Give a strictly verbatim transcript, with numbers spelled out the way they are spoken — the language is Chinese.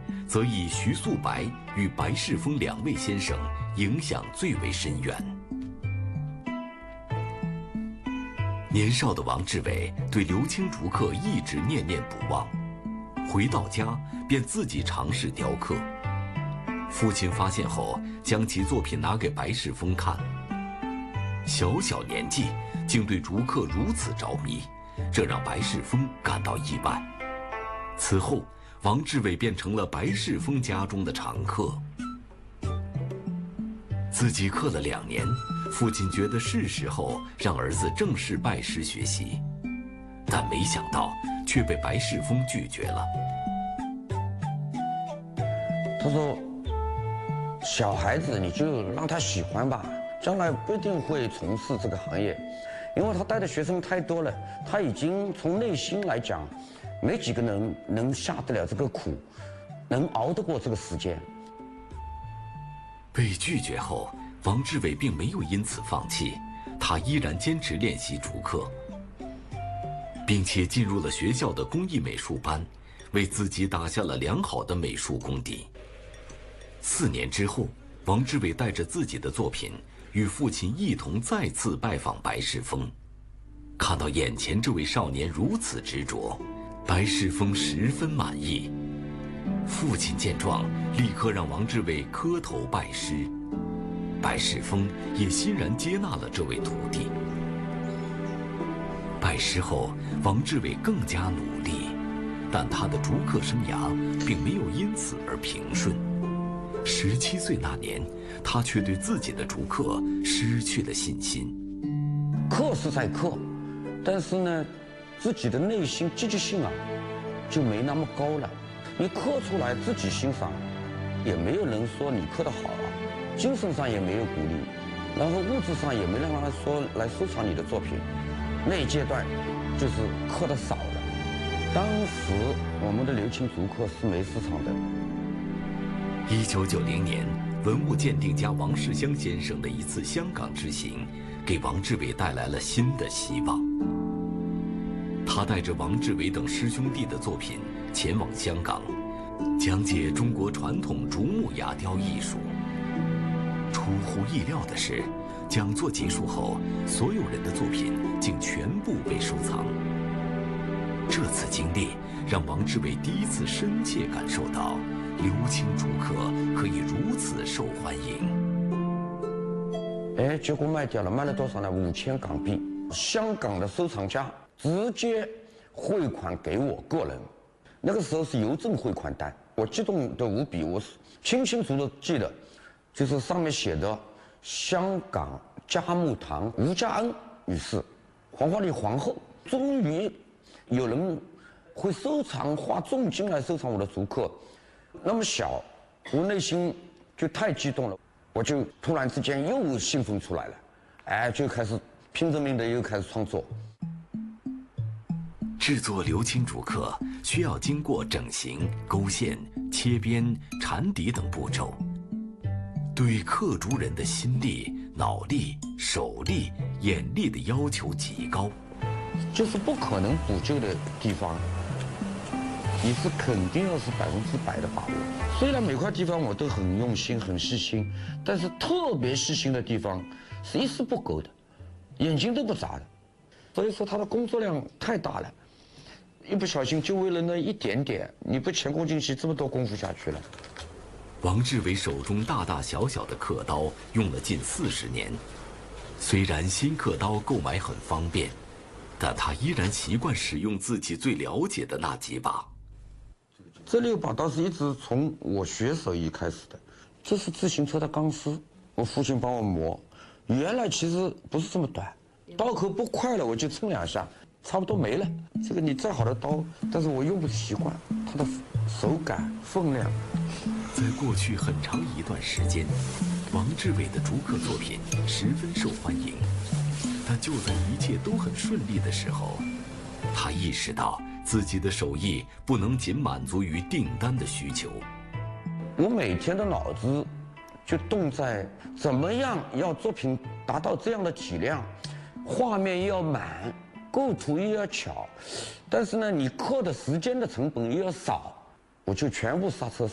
则以徐素白与白世峰两位先生影响最为深远。年少的王志伟对刘青竹刻一直念念不忘，回到家便自己尝试雕刻。父亲发现后，将其作品拿给白世峰看。小小年纪竟对竹刻如此着迷，这让白世峰感到意外。此后，王志伟变成了白世峰家中的常客。自己刻了两年，父亲觉得是时候让儿子正式拜师学习，但没想到却被白世峰拒绝了。 他说：“小孩子你就让他喜欢吧，将来不一定会从事这个行业，因为他带的学生太多了，他已经从内心来讲，没几个能能下得了这个苦，能熬得过这个时间。” 被拒绝后，王志伟并没有因此放弃，他依然坚持练习竹刻，并且进入了学校的工艺美术班，为自己打下了良好的美术功底。四年之后，王志伟带着自己的作品，与父亲一同再次拜访白世峰。看到眼前这位少年如此执着，白世峰十分满意。父亲见状，立刻让王志伟磕头拜师。白世峰也欣然接纳了这位徒弟。拜师后，王志伟更加努力，但他的竹刻生涯并没有因此而平顺。十七岁那年，他却对自己的竹刻失去了信心。 刻是在刻，但是呢，自己的内心积极性啊，就没那么高了。你刻出来自己欣赏，也没有人说你刻得好啊，精神上也没有鼓励，然后物质上也没让他说来收藏你的作品。那一阶段就是刻得少了。当时我们的刘青竹刻是没市场的。 一九九零年，文物鉴定家王世襄先生的一次香港之行，给王志伟带来了新的希望。他带着王志伟等师兄弟的作品前往香港，讲解中国传统竹木牙雕艺术。出乎意料的是，讲座结束后，所有人的作品竟全部被收藏。这次经历让王志伟第一次深切感受到刘青竹刻可以如此受欢迎。 哎，结果卖掉了，卖了多少呢？五千港币。香港的收藏家直接汇款给我个人，那个时候是邮政汇款单，我激动得无比，我是清清楚楚记得，就是上面写的香港嘉木堂吴家恩女士，黄花梨皇后，终于有人会收藏，花重金来收藏我的竹刻。那么小，我内心就太激动了，我就突然之间又兴奋出来了，哎，就开始拼着命的又开始创作。 制作刘青竹刻需要经过整形、勾线、切边、缠底等步骤，对刻竹人的心力、脑力、手力、眼力的要求极高， 就是不可能补救的地方，你是肯定要是百分之百的把握。虽然每块地方我都很用心、很细心，但是特别细心的地方是一丝不苟的，眼睛都不眨的。所以说他的工作量太大了，一不小心就为了那一点点，你不前功尽弃，这么多功夫下去了。 王志伟手中大大小小的刻刀用了近四十年，虽然新刻刀购买很方便，但他依然习惯使用自己最了解的那几把。 这六把刀是一直从我学手艺开始的，这是自行车的钢丝，我父亲帮我磨，原来其实不是这么短，刀口不快了我就蹭两下，差不多没了。这个你再好的刀，但是我用不习惯，它的手感、分量。 在过去很长一段时间，王志伟的竹刻作品十分受欢迎，但就在一切都很顺利的时候，他意识到自己的手艺不能仅满足于订单的需求。 我每天的脑子就动在怎么样要作品达到这样的体量，画面又要满，构图又要巧，但是呢，你刻的时间的成本又要少，我就全部刹车